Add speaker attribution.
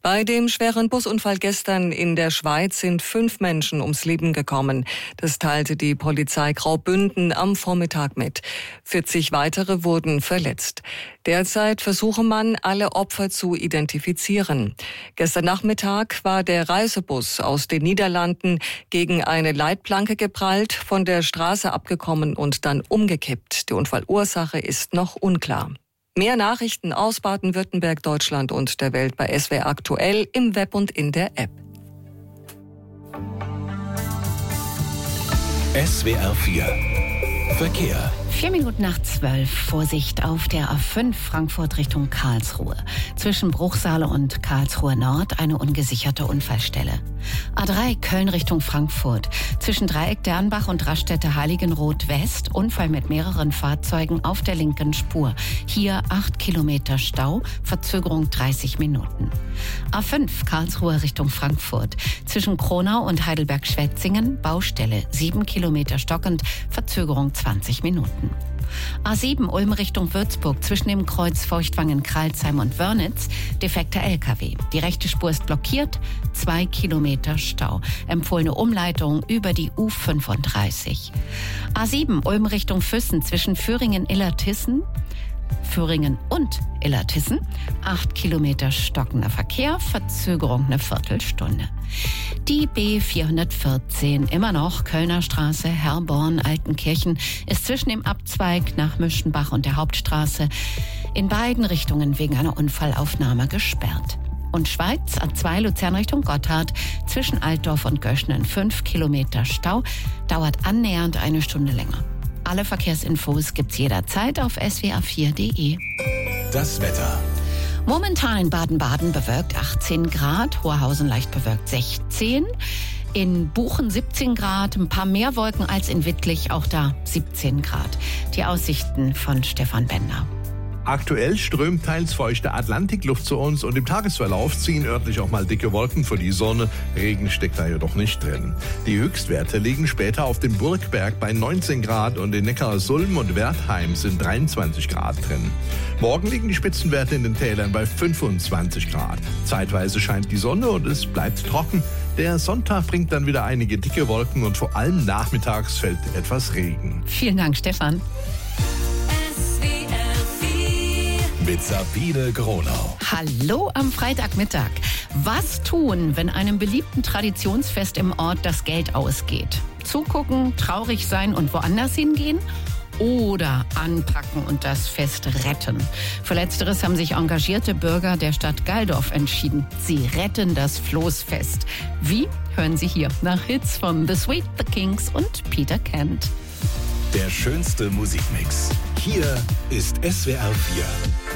Speaker 1: Bei dem schweren Busunfall gestern in der Schweiz sind 5 Menschen ums Leben gekommen. Das teilte die Polizei Graubünden am Vormittag mit. 40 weitere wurden verletzt. Derzeit versuche man, alle Opfer zu identifizieren. Gestern Nachmittag war der Reisebus aus den Niederlanden gegen eine Leitplanke geprallt, von der Straße abgekommen und dann umgekippt. Die Unfallursache ist noch unklar. Mehr Nachrichten aus Baden-Württemberg, Deutschland und der Welt bei SWR aktuell im Web und in der App.
Speaker 2: SWR 4 Verkehr.
Speaker 3: 11:04. Vorsicht auf der A5 Frankfurt Richtung Karlsruhe. Zwischen Bruchsale und Karlsruhe Nord eine ungesicherte Unfallstelle. A3 Köln Richtung Frankfurt. Zwischen Dreieck Dernbach und Raststätte Heiligenroth West. Unfall mit mehreren Fahrzeugen auf der linken Spur. Hier 8 Kilometer Stau, Verzögerung 30 Minuten. A5 Karlsruhe Richtung Frankfurt. Zwischen Kronau und Heidelberg-Schwetzingen Baustelle. 7 Kilometer stockend, Verzögerung 20 Minuten. A7 Ulm Richtung Würzburg zwischen dem Kreuz Feuchtwangen-Kralsheim und Wörnitz defekter LKW. Die rechte Spur ist blockiert, 2 Kilometer Stau. Empfohlene Umleitung über die U35. A7 Ulm Richtung Füssen zwischen Föhringen und Illertissen, 8 Kilometer stockender Verkehr, Verzögerung eine Viertelstunde. Die B414, immer noch Kölner Straße, Herborn, Altenkirchen, ist zwischen dem Abzweig nach Müschenbach und der Hauptstraße in beiden Richtungen wegen einer Unfallaufnahme gesperrt. Und Schweiz, A2 Luzern Richtung Gotthard, zwischen Altdorf und Göschnen 5 Kilometer Stau, dauert annähernd eine Stunde länger. Alle Verkehrsinfos gibt's jederzeit auf swr4.de.
Speaker 2: Das Wetter.
Speaker 3: Momentan in Baden-Baden bewölkt 18 Grad, Hoherhausen leicht bewölkt 16, in Buchen 17 Grad, ein paar mehr Wolken als in Wittlich, auch da 17 Grad. Die Aussichten von Stefan Bender.
Speaker 4: Aktuell strömt teils feuchte Atlantikluft zu uns und im Tagesverlauf ziehen örtlich auch mal dicke Wolken vor die Sonne. Regen steckt da jedoch nicht drin. Die Höchstwerte liegen später auf dem Burgberg bei 19 Grad und in Neckarsulm und Wertheim sind 23 Grad drin. Morgen liegen die Spitzenwerte in den Tälern bei 25 Grad. Zeitweise scheint die Sonne und es bleibt trocken. Der Sonntag bringt dann wieder einige dicke Wolken und vor allem nachmittags fällt etwas Regen.
Speaker 3: Vielen Dank, Stefan.
Speaker 2: Mit Sabine Gronau.
Speaker 3: Hallo am Freitagmittag. Was tun, wenn einem beliebten Traditionsfest im Ort das Geld ausgeht? Zugucken, traurig sein und woanders hingehen? Oder anpacken und das Fest retten? Für Letzteres haben sich engagierte Bürger der Stadt Galdorf entschieden. Sie retten das Floßfest. Wie? Hören Sie hier nach Hits von The Sweet, The Kings und Peter Kent.
Speaker 2: Der schönste Musikmix. Hier ist SWR 4.